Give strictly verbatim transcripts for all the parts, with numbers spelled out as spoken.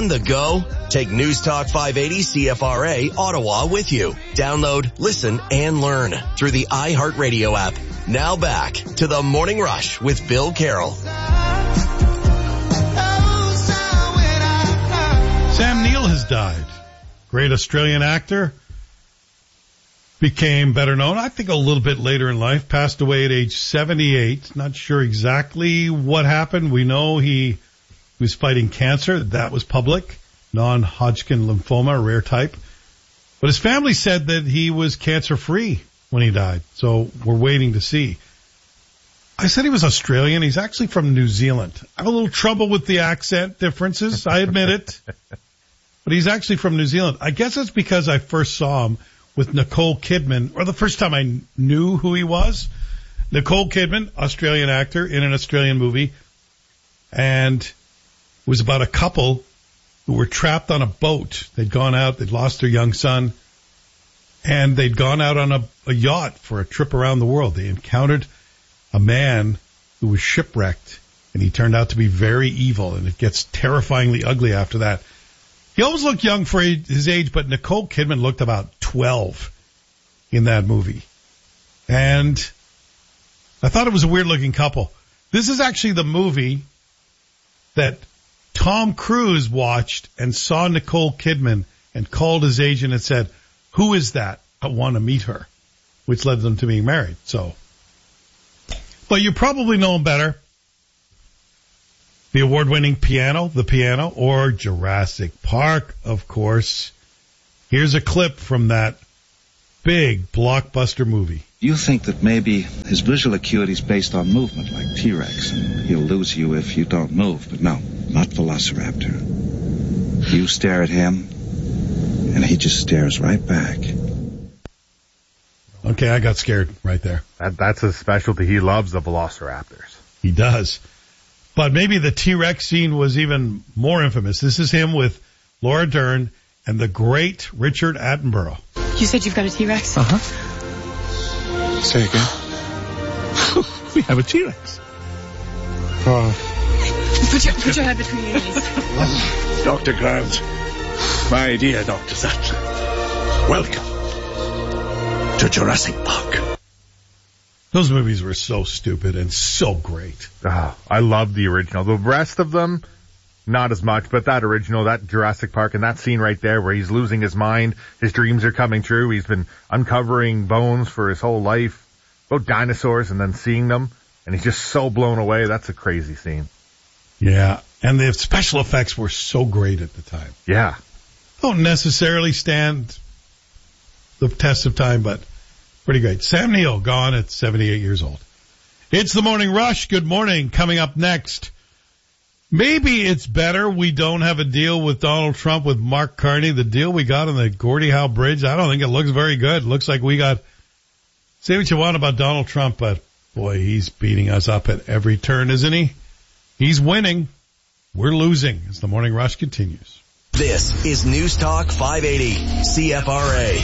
the go? Take News Talk five eighty C F R A Ottawa with you. Download, listen, and learn through the iHeartRadio app. Now back to the Morning Rush with Bill Carroll. Sam Neill has died. Great Australian actor. Became better known, I think, a little bit later in life. Passed away at age seventy-eight. Not sure exactly what happened. We know he was fighting cancer. That was public. Non-Hodgkin lymphoma, a rare type. But his family said that he was cancer-free when he died. So we're waiting to see. I said he was Australian. He's actually from New Zealand. I have a little trouble with the accent differences. I admit it. But he's actually from New Zealand. I guess it's because I first saw him with Nicole Kidman, or the first time I knew who he was. Nicole Kidman, Australian actor in an Australian movie, and it was about a couple who were trapped on a boat. They'd gone out, they'd lost their young son, and they'd gone out on a, a yacht for a trip around the world. They encountered a man who was shipwrecked, and he turned out to be very evil, and it gets terrifyingly ugly after that. He always looked young for his age, but Nicole Kidman looked about twelve in that movie. And I thought it was a weird-looking couple. This is actually the movie that Tom Cruise watched and saw Nicole Kidman and called his agent and said, "Who is that? I want to meet her," which led them to being married. So, but you probably know him better. The award-winning Piano, The Piano, or Jurassic Park, of course. Here's a clip from that big blockbuster movie. You think that maybe his visual acuity is based on movement, like T-Rex, and he'll lose you if you don't move. But no, not Velociraptor. You stare at him, and he just stares right back. Okay, I got scared right there. That, that's his specialty. He loves the Velociraptors. He does. But maybe the T-Rex scene was even more infamous. This is him with Laura Dern and the great Richard Attenborough. You said you've got a T-Rex? Uh-huh. Say again. We have a T-Rex. Oh. Put your, put your head between your knees. Doctor Grant, my dear Doctor Sattler, welcome to Jurassic Park. Those movies were so stupid and so great. Oh, I love the original. The rest of them, not as much, but that original, that Jurassic Park, and that scene right there where he's losing his mind, his dreams are coming true, he's been uncovering bones for his whole life, about dinosaurs, and then seeing them, and he's just so blown away. That's a crazy scene. Yeah, and the special effects were so great at the time. Yeah. Don't necessarily stand the test of time, but pretty great. Sam Neill, gone at seventy-eight years old. It's the Morning Rush. Good morning. Coming up next, maybe it's better we don't have a deal with Donald Trump with Mark Carney. The deal we got on the Gordie Howe Bridge, I don't think it looks very good. It looks like we got, say what you want about Donald Trump, but boy, he's beating us up at every turn, isn't he? He's winning. We're losing as the Morning Rush continues. This is News Talk five eighty C F R A.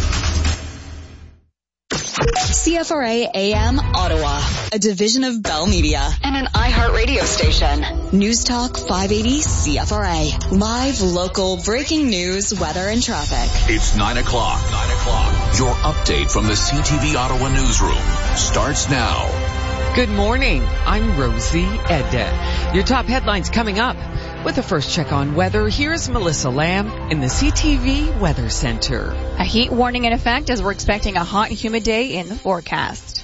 C F R A A M Ottawa, a division of Bell Media and an iHeartRadio station. News Talk five eighty C F R A. Live, local, breaking news, weather, and traffic. It's nine o'clock. Nine o'clock. Your update from the C T V Ottawa newsroom starts now. Good morning. I'm Rosie Edda. Your top headlines coming up. With a first check on weather, here's Melissa Lamb in the C T V Weather Center. A heat warning in effect as we're expecting a hot and humid day in the forecast.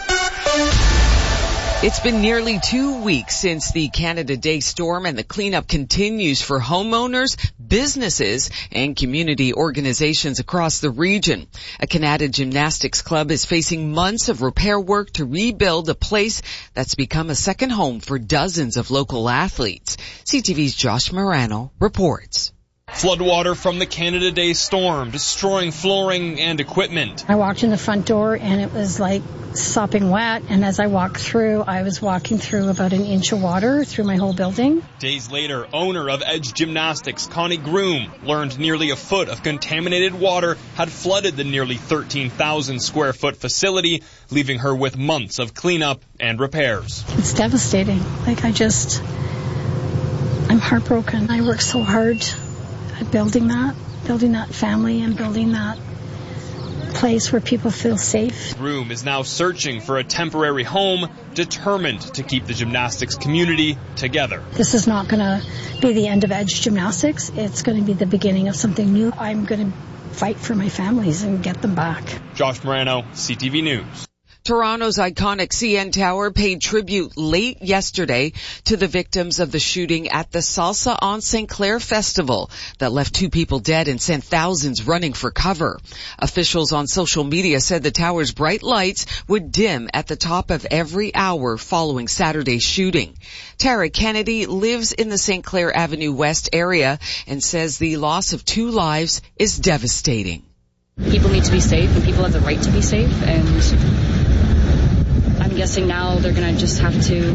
It's been nearly two weeks since the Canada Day storm, and the cleanup continues for homeowners, businesses, and community organizations across the region. A Canada Gymnastics Club is facing months of repair work to rebuild a place that's become a second home for dozens of local athletes. C T V's Josh Morano reports. Floodwater from the Canada Day storm, destroying flooring and equipment. I walked in the front door and it was like sopping wet, and as I walked through, I was walking through about an inch of water through my whole building. Days later, owner of Edge Gymnastics, Connie Groom, learned nearly a foot of contaminated water had flooded the nearly thirteen thousand square foot facility, leaving her with months of cleanup and repairs. It's devastating. Like I just... I'm heartbroken. I worked so hard at building that, building that family and building that place where people feel safe. Groom is now searching for a temporary home, determined to keep the gymnastics community together. This is not going to be the end of Edge Gymnastics. It's going to be the beginning of something new. I'm going to fight for my families and get them back. Josh Morano, C T V News. Toronto's iconic C N Tower paid tribute late yesterday to the victims of the shooting at the Salsa on Saint Clair Festival that left two people dead and sent thousands running for cover. Officials on social media said the tower's bright lights would dim at the top of every hour following Saturday's shooting. Tara Kennedy lives in the Saint Clair Avenue West area and says the loss of two lives is devastating. People need to be safe and people have the right to be safe, and I'm guessing now they're going to just have to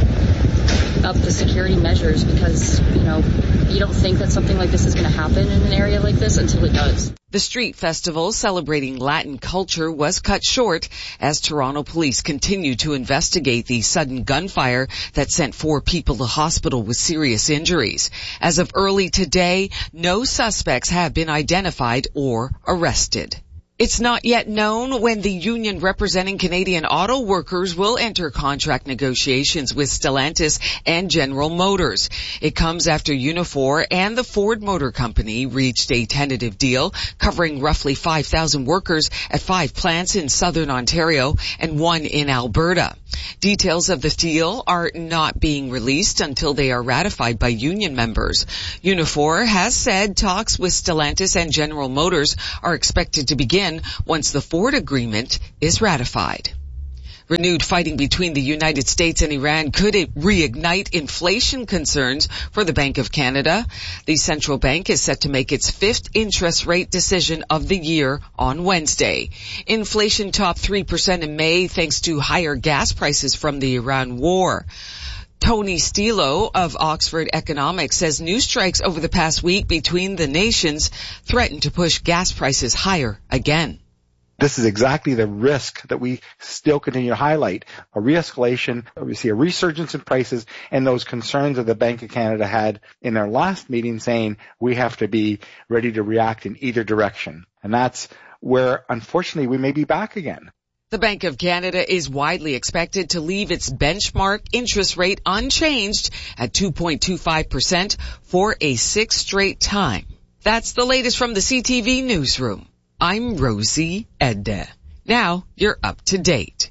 up the security measures because, you know, you don't think that something like this is going to happen in an area like this until it does. The street festival celebrating Latin culture was cut short as Toronto police continue to investigate the sudden gunfire that sent four people to hospital with serious injuries. As of early today, no suspects have been identified or arrested. It's not yet known when the union representing Canadian auto workers will enter contract negotiations with Stellantis and General Motors. It comes after Unifor and the Ford Motor Company reached a tentative deal covering roughly five thousand workers at five plants in southern Ontario and one in Alberta. Details of the deal are not being released until they are ratified by union members. Unifor has said talks with Stellantis and General Motors are expected to begin once the Ford agreement is ratified. Renewed fighting between the United States and Iran could reignite inflation concerns for the Bank of Canada. The central bank is set to make its fifth interest rate decision of the year on Wednesday. Inflation topped three percent in May thanks to higher gas prices from the Iran war. Tony Stilo of Oxford Economics says new strikes over the past week between the nations threaten to push gas prices higher again. This is exactly the risk that we still continue to highlight. A re-escalation, we see a resurgence in prices, and those concerns that the Bank of Canada had in their last meeting saying we have to be ready to react in either direction. And that's where, unfortunately, we may be back again. The Bank of Canada is widely expected to leave its benchmark interest rate unchanged at two point two five percent for a sixth straight time. That's the latest from the C T V Newsroom. I'm Rosie Edda. Now you're up to date.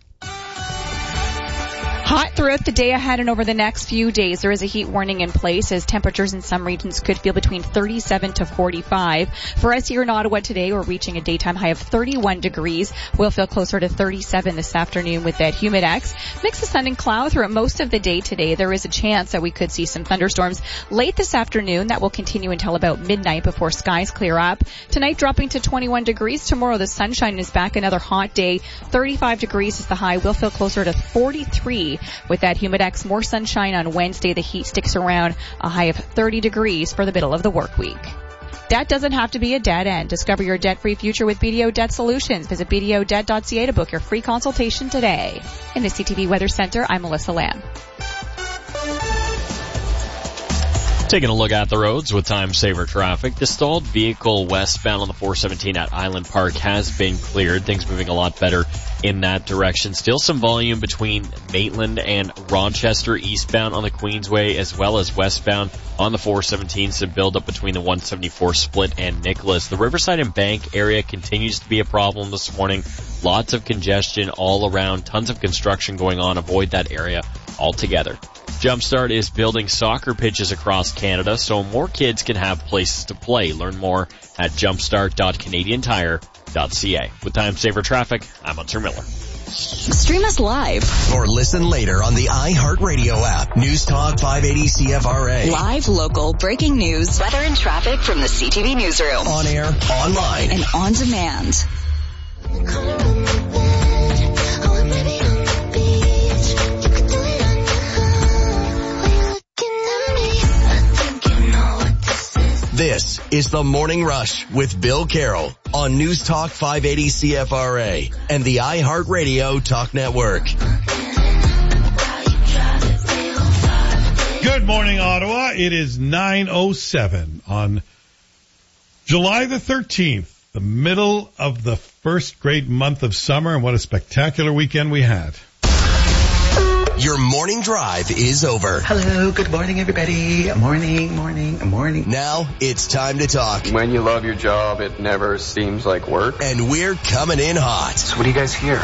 Hot throughout the day ahead and over the next few days. There is a heat warning in place as temperatures in some regions could feel between thirty-seven to forty-five. For us here in Ottawa today, we're reaching a daytime high of thirty-one degrees. We'll feel closer to thirty-seven this afternoon with that humidex. Mix of sun and cloud throughout most of the day today. There is a chance that we could see some thunderstorms late this afternoon. That will continue until about midnight before skies clear up. Tonight dropping to twenty-one degrees. Tomorrow the sunshine is back. Another hot day. thirty-five degrees is the high. We'll feel closer to forty-three. With that humidex, more sunshine on Wednesday. The heat sticks around a high of thirty degrees for the middle of the work week. Debt doesn't have to be a dead end. Discover your debt-free future with B D O Debt Solutions. Visit b d o debt dot c a to book your free consultation today. In the C T V Weather Center, I'm Melissa Lamb. Taking a look at the roads with time saver traffic. The stalled vehicle westbound on the four seventeen at Island Park has been cleared. Things moving a lot better in that direction. Still some volume between Maitland and Rochester eastbound on the Queensway as well as westbound on the four seventeen. Some buildup between the one seventy-four split and Nicholas. The Riverside and Bank area continues to be a problem this morning. Lots of congestion all around. Tons of construction going on. Avoid that area altogether. Jumpstart is building soccer pitches across Canada so more kids can have places to play. Learn more at jumpstart dot canadian tire dot c a. With time saver traffic, I'm Hunter Miller. Stream us live or listen later on the iHeartRadio app. News Talk five eighty C F R A. Live, local, breaking news, weather and traffic from the C T V Newsroom. On air, online, and on demand. This is the Morning Rush with Bill Carroll on News Talk five eighty C F R A and the iHeartRadio Talk Network. Good morning, Ottawa. It is nine oh seven on July the thirteenth, the middle of the first great month of summer, and what a spectacular weekend we had. Your morning drive is over. Hello, good morning, everybody. Morning, morning, morning. Now it's time to talk. When you love your job, it never seems like work. And we're coming in hot. So what do you guys hear?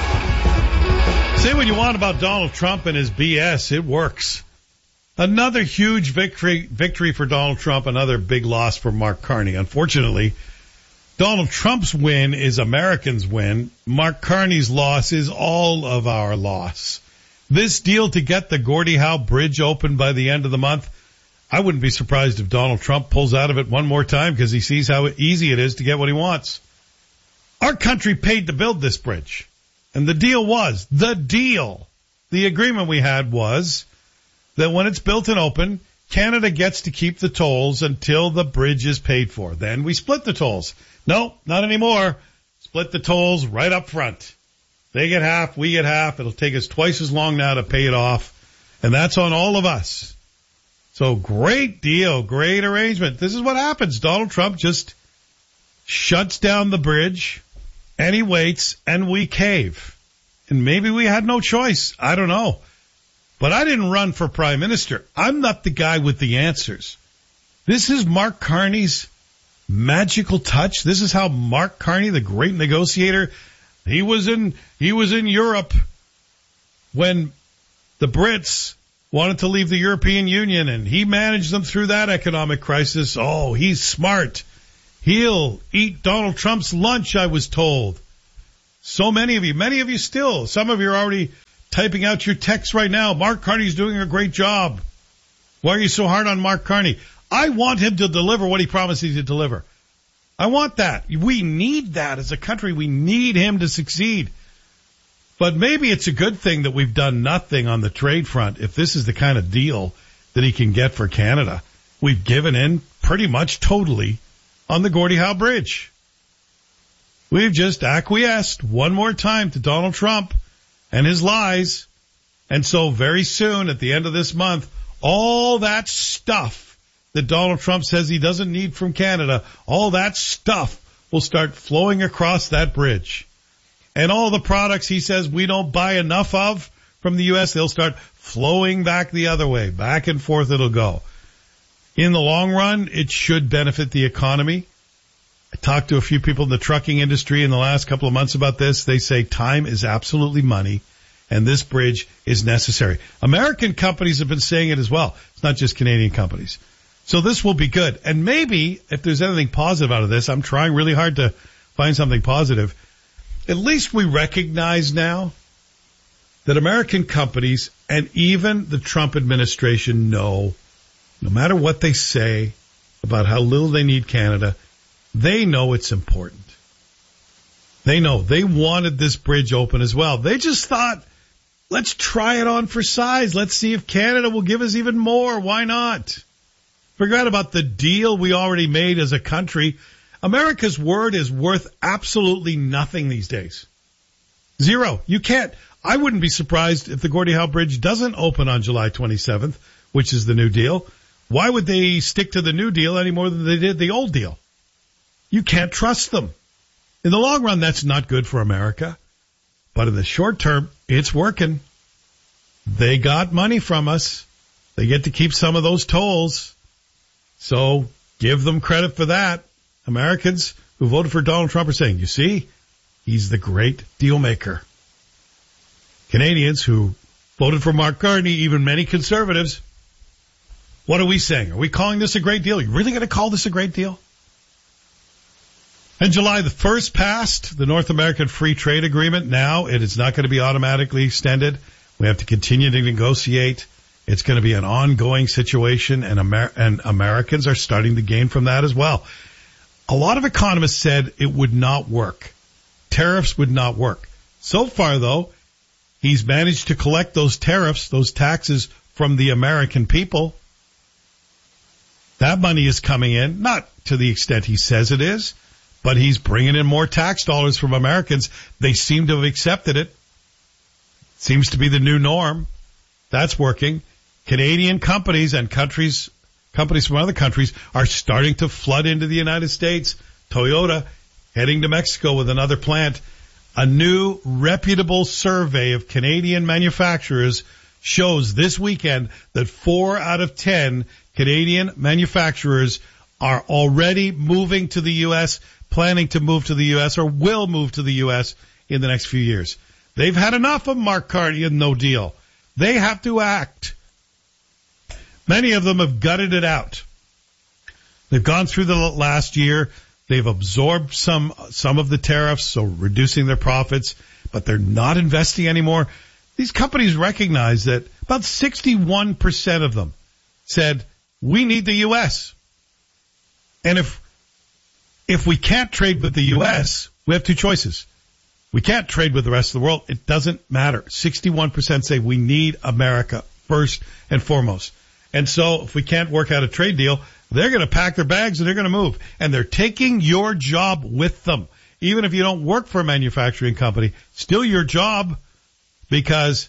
Say what you want about Donald Trump and his B S. It works. Another huge victory victory for Donald Trump, another big loss for Mark Carney. Unfortunately, Donald Trump's win is Americans' win. Mark Carney's loss is all of our loss. This deal to get the Gordie Howe Bridge open by the end of the month, I wouldn't be surprised if Donald Trump pulls out of it one more time because he sees how easy it is to get what he wants. Our country paid to build this bridge. And the deal was, the deal, the agreement we had was that when it's built and open, Canada gets to keep the tolls until the bridge is paid for. Then we split the tolls. No, not anymore. Split the tolls right up front. They get half, we get half. It'll take us twice as long now to pay it off. And that's on all of us. So great deal, great arrangement. This is what happens. Donald Trump just shuts down the bridge, and he waits, and we cave. And maybe we had no choice. I don't know. But I didn't run for prime minister. I'm not the guy with the answers. This is Mark Carney's magical touch. This is how Mark Carney, the great negotiator, he was in, he was in Europe when the Brits wanted to leave the European Union, and he managed them through that economic crisis. Oh, he's smart. He'll eat Donald Trump's lunch, I was told. So many of you, many of you still, some of you are already typing out your texts right now. Mark Carney's doing a great job. Why are you so hard on Mark Carney? I want him to deliver what he promised he to deliver. I want that. We need that as a country. We need him to succeed. But maybe it's a good thing that we've done nothing on the trade front if this is the kind of deal that he can get for Canada. We've given in pretty much totally on the Gordie Howe Bridge. We've just acquiesced one more time to Donald Trump and his lies. And so very soon, at the end of this month, all that stuff that Donald Trump says he doesn't need from Canada, all that stuff will start flowing across that bridge. And all the products he says we don't buy enough of from the U S, they'll start flowing back the other way. Back and forth it'll go. In the long run, it should benefit the economy. I talked to a few people in the trucking industry in the last couple of months about this. They say time is absolutely money, and this bridge is necessary. American companies have been saying it as well. It's not just Canadian companies. So this will be good. And maybe, if there's anything positive out of this, I'm trying really hard to find something positive. At least we recognize now that American companies and even the Trump administration know, no matter what they say about how little they need Canada, they know it's important. They know. They wanted this bridge open as well. They just thought, let's try it on for size. Let's see if Canada will give us even more. Why not? Forget about the deal we already made as a country. America's word is worth absolutely nothing these days. Zero. You can't. I wouldn't be surprised if the Gordie Howe Bridge doesn't open on July twenty-seventh, which is the new deal. Why would they stick to the new deal any more than they did the old deal? You can't trust them. In the long run, that's not good for America. But in the short term, it's working. They got money from us. They get to keep some of those tolls. So give them credit for that. Americans who voted for Donald Trump are saying, you see, he's the great deal maker. Canadians who voted for Mark Carney, even many conservatives, what are we saying? Are we calling this a great deal? Are you really going to call this a great deal? And July the first passed the North American Free Trade Agreement. Now it is not going to be automatically extended. We have to continue to negotiate. It's going to be an ongoing situation, and, Amer- and Americans are starting to gain from that as well. A lot of economists said it would not work. Tariffs would not work. So far, though, he's managed to collect those tariffs, those taxes from the American people. That money is coming in, not to the extent he says it is, but he's bringing in more tax dollars from Americans. They seem to have accepted it. Seems to be the new norm. That's working. Canadian companies and countries, companies from other countries are starting to flood into the United States. Toyota heading to Mexico with another plant. A new reputable survey of Canadian manufacturers shows this weekend that four out of ten Canadian manufacturers are already moving to the U S, planning to move to the U S, or will move to the U S in the next few years. They've had enough of Mark Carney and no deal. They have to act. Many of them have gutted it out. They've gone through the last year. They've absorbed some some of the tariffs, so reducing their profits, but they're not investing anymore. These companies recognize that about sixty-one percent of them said, we need the U S. And if if we can't trade with the U S, we have two choices. We can't trade with the rest of the world. It doesn't matter. sixty-one percent say we need America first and foremost. And so if we can't work out a trade deal, they're going to pack their bags and they're going to move. And they're taking your job with them. Even if you don't work for a manufacturing company, still your job, because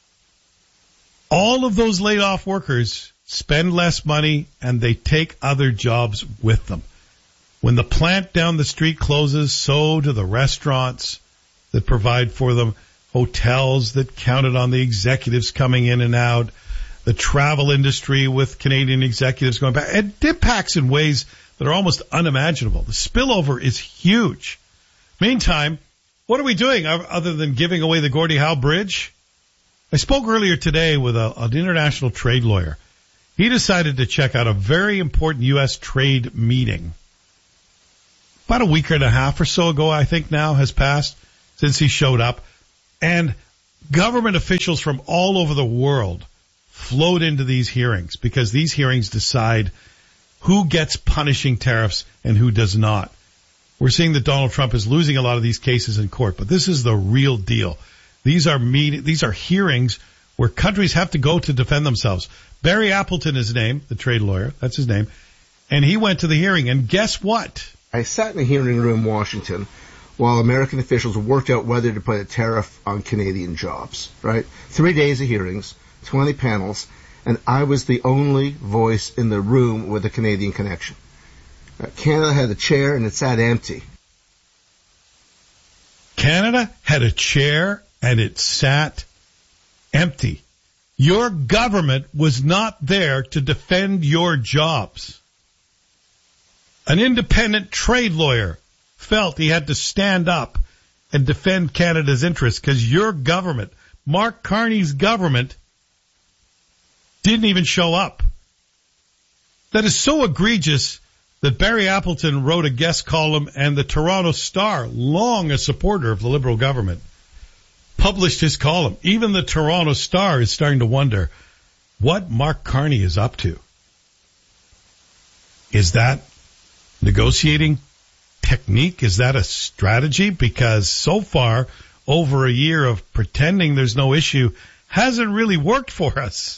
all of those laid off workers spend less money and they take other jobs with them. When the plant down the street closes, so do the restaurants that provide for them, hotels that counted on the executives coming in and out, the travel industry with Canadian executives going back. It impacts in ways that are almost unimaginable. The spillover is huge. Meantime, what are we doing other than giving away the Gordie Howe Bridge? I spoke earlier today with a, an international trade lawyer. He decided to check out a very important U S trade meeting. About a week and a half or so ago, I think now, has passed since he showed up. And government officials from all over the world flowed into these hearings because these hearings decide who gets punishing tariffs and who does not. We're seeing that Donald Trump is losing a lot of these cases in court, but this is the real deal. These are meet, these are hearings where countries have to go to defend themselves. Barry Appleton is his name, the trade lawyer, that's his name, and he went to the hearing, and guess what? I sat in a hearing room in Washington while American officials worked out whether to put a tariff on Canadian jobs, right? Three days of hearings, twenty panels, and I was the only voice in the room with a Canadian connection. Uh, Canada had a chair and it sat empty. Canada had a chair and it sat empty. Your government was not there to defend your jobs. An independent trade lawyer felt he had to stand up and defend Canada's interests because your government, Mark Carney's government, didn't even show up. That is so egregious that Barry Appleton wrote a guest column, and the Toronto Star, long a supporter of the Liberal government, published his column. Even the Toronto Star is starting to wonder what Mark Carney is up to. Is that negotiating technique? Is that a strategy? Because so far, over a year of pretending there's no issue hasn't really worked for us.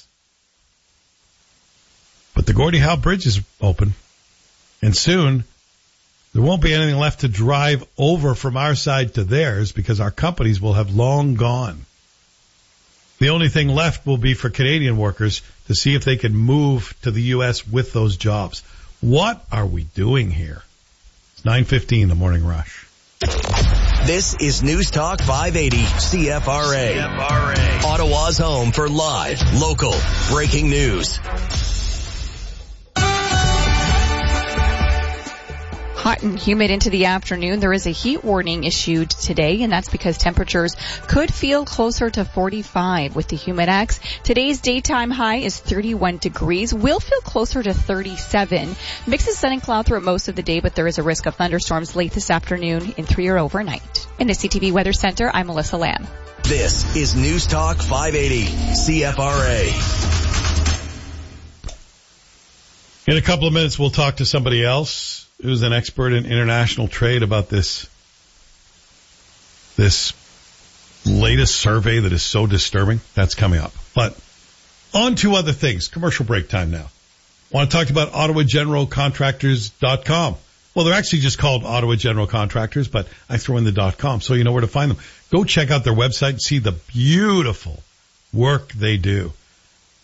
But the Gordie Howe Bridge is open, and soon there won't be anything left to drive over from our side to theirs because our companies will have long gone. The only thing left will be for Canadian workers to see if they can move to the U S with those jobs. What are we doing here? It's nine fifteen, the Morning Rush. This is News Talk five eighty C F R A. C F R A. Ottawa's home for live, local, breaking news. Hot and humid into the afternoon. There is a heat warning issued today, and that's because temperatures could feel closer to forty-five with the Humidex. Today's daytime high is thirty-one degrees. We'll feel closer to thirty-seven. Mix of sun and cloud throughout most of the day, but there is a risk of thunderstorms late this afternoon in three or overnight. In the C T V Weather Center, I'm Melissa Lamb. This is News Talk five eighty C F R A. In a couple of minutes, we'll talk to somebody else who's an expert in international trade about this this latest survey that is so disturbing. That's coming up. But on to other things. Commercial break time now. Want to talk about Ottawa General Contractors dot com. Well, they're actually just called Ottawa General Contractors, but I throw in the .com so you know where to find them. Go check out their website and see the beautiful work they do.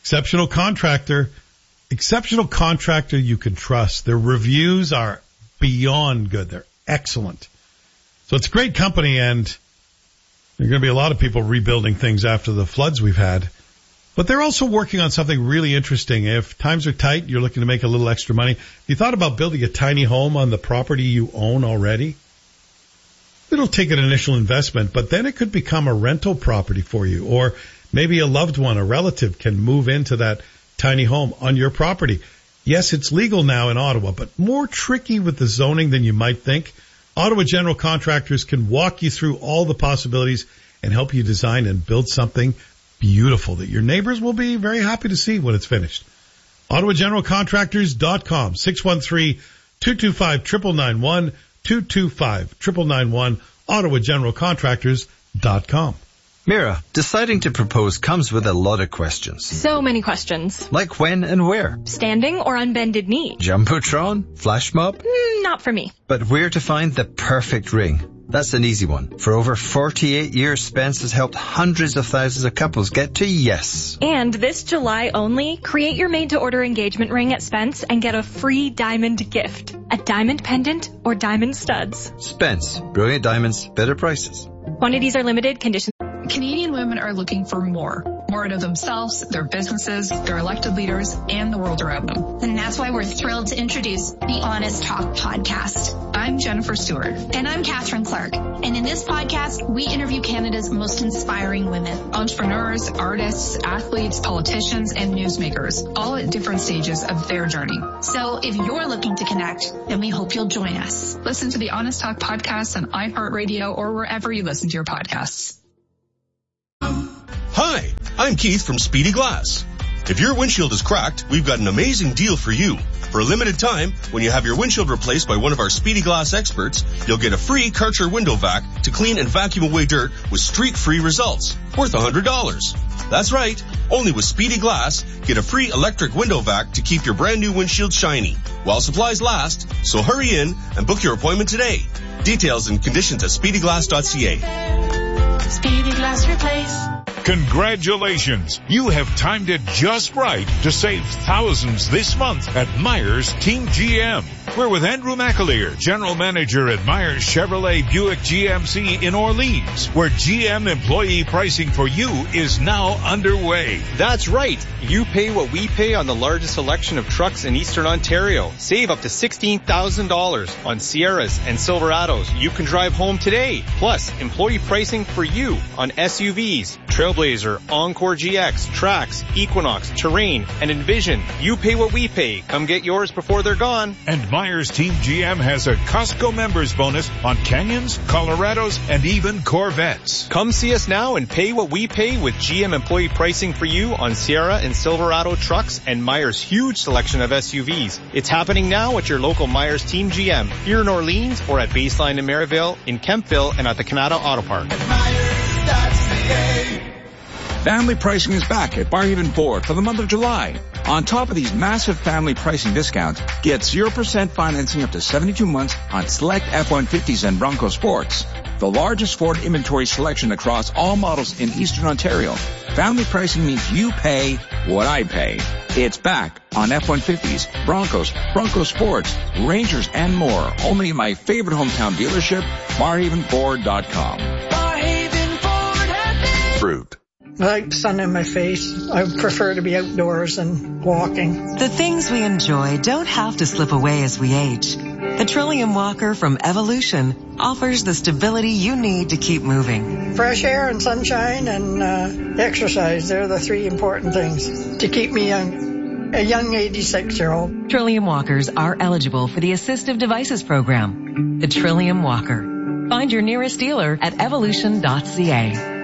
Exceptional Contractor. Exceptional Contractor you can trust. Their reviews are beyond good. They're excellent. So it's a great company, and there are going to be a lot of people rebuilding things after the floods we've had. But they're also working on something really interesting. If times are tight, you're looking to make a little extra money. Have you thought about building a tiny home on the property you own already? It'll take an initial investment, but then it could become a rental property for you, or maybe a loved one, a relative can move into that tiny home on your property. Yes, it's legal now in Ottawa, but more tricky with the zoning than you might think. Ottawa General Contractors can walk you through all the possibilities and help you design and build something beautiful that your neighbors will be very happy to see when it's finished. Ottawa General Contractors dot com, six one three, two two five, nine nine nine one, two two five, nine nine nine one, Ottawa General Contractors dot com. Mira, deciding to propose comes with a lot of questions. So many questions. Like when and where? Standing or on bended knee? Jumbotron? Flash mob? Mm, not for me. But where to find the perfect ring? That's an easy one. For over forty-eight years, Spence has helped hundreds of thousands of couples get to yes. And this July only, create your made-to-order engagement ring at Spence and get a free diamond gift. A diamond pendant or diamond studs. Spence. Brilliant diamonds, better prices. Quantities are limited. Conditions. Canadian women are looking for more. More out of themselves, their businesses, their elected leaders, and the world around them. And that's why we're thrilled to introduce the Honest Talk podcast. I'm Jennifer Stewart. And I'm Catherine Clark. And in this podcast, we interview Canada's most inspiring women. Entrepreneurs, artists, athletes, politicians, and newsmakers, all at different stages of their journey. So if you're looking to connect, then we hope you'll join us. Listen to the Honest Talk podcast on iHeartRadio or wherever you listen to your podcasts. Hi, I'm Keith from Speedy Glass. If your windshield is cracked, we've got an amazing deal for you. For a limited time, when you have your windshield replaced by one of our Speedy Glass experts, you'll get a free Karcher window vac to clean and vacuum away dirt with streak-free results, worth one hundred dollars. That's right, only with Speedy Glass, get a free electric window vac to keep your brand new windshield shiny, while supplies last, so hurry in and book your appointment today. Details and conditions at speedy glass dot c a. Speedy Glass Replace. Congratulations! You have timed it just right to save thousands this month at Myers Team G M. We're with Andrew McAleer, General Manager at Myers Chevrolet Buick G M C in Orleans, where G M employee pricing for you is now underway. That's right. You pay what we pay on the largest selection of trucks in Eastern Ontario. Save up to sixteen thousand dollars on Sierras and Silverados you can drive home today. Plus, employee pricing for you on S U Vs, Trailblazer, Encore G X, Trax, Equinox, Terrain, and Envision. You pay what we pay. Come get yours before they're gone. And Myers Team G M has a Costco members bonus on Canyons, Colorados, and even Corvettes. Come see us now and pay what we pay with G M employee pricing for you on Sierra and Silverado trucks and Myers' huge selection of S U Vs. It's happening now at your local Myers Team G M, here in Orleans or at Baseline in Maryville, in Kempville, and at the Canada Auto Park. Family pricing is back at Barhaven Ford for the month of July. On top of these massive family pricing discounts, get zero percent financing up to seventy-two months on select F one fifties and Bronco Sports. The largest Ford inventory selection across all models in Eastern Ontario. Family pricing means you pay what I pay. It's back on F one fifties, Broncos, Bronco Sports, Rangers, and more. Only in my favorite hometown dealership, barhaven ford dot com. Barhaven Ford Happy. Fruit. I like sun in my face. I prefer to be outdoors and walking. The things we enjoy don't have to slip away as we age. The Trillium Walker from Evolution offers the stability you need to keep moving. Fresh air and sunshine and uh, exercise, they're the three important things to keep me young. A young eighty-six-year-old. Trillium Walkers are eligible for the Assistive Devices Program. The Trillium Walker. Find your nearest dealer at evolution dot c a.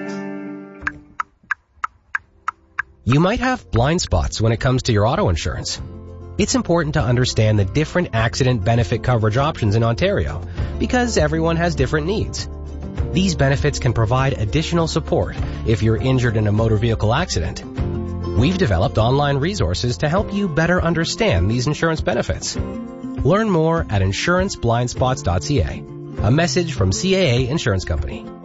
You might have blind spots when it comes to your auto insurance. It's important to understand the different accident benefit coverage options in Ontario because everyone has different needs. These benefits can provide additional support if you're injured in a motor vehicle accident. We've developed online resources to help you better understand these insurance benefits. Learn more at insurance blind spots dot c a. A message from C A A Insurance Company.